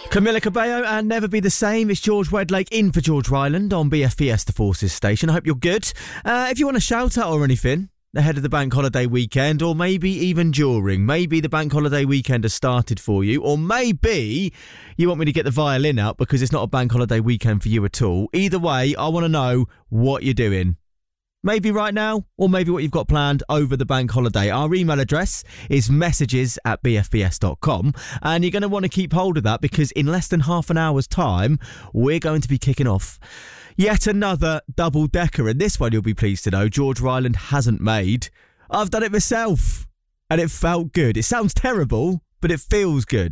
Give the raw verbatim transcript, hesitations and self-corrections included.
Camila Cabello and Never Be the Same. It's George Wedlake in for George Ryland on B F B S The Forces station. I hope you're good. Uh, if you want to shout out or anything ahead of the bank holiday weekend, or maybe even during, maybe the bank holiday weekend has started for you, or maybe you want me to get the violin out because it's not a bank holiday weekend for you at all. Either way, I want to know what you're doing. Maybe right now, or maybe what you've got planned over the bank holiday. Our email address is messages at b f b s dot com, and you're going to want to keep hold of that because in less than half an hour's time, we're going to be kicking off yet another double-decker. And this one, you'll be pleased to know, George Ryland hasn't made. I've done it myself, and it felt good. It sounds terrible, but it feels good.